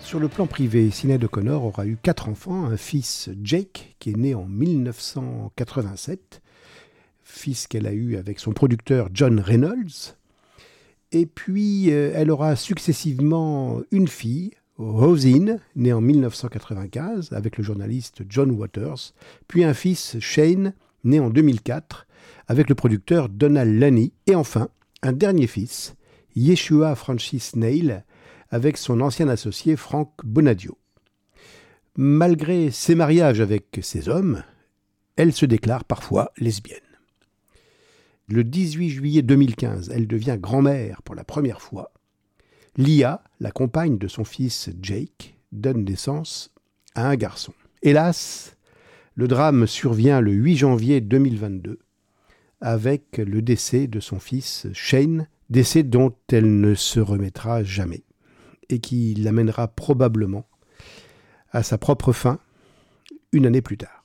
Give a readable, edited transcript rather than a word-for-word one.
Sur le plan privé, Sinéad O'Connor aura eu 4 enfants, un fils Jake qui est né en 1987, fils qu'elle a eu avec son producteur John Reynolds, et puis elle aura successivement une fille, Rosine, née en 1995 avec le journaliste John Waters, puis un fils Shane, né en 2004 avec le producteur Donald Lunny, et enfin un dernier fils, Yeshua Francis Neil, avec son ancien associé Frank Bonadio. Malgré ses mariages avec ces hommes, elle se déclare parfois lesbienne. Le 18 juillet 2015, elle devient grand-mère pour la première fois. Lia, la compagne de son fils Jake, donne naissance à un garçon. Hélas, le drame survient le 8 janvier 2022 avec le décès de son fils Shane, décès dont elle ne se remettra jamais et qui l'amènera probablement à sa propre fin une année plus tard.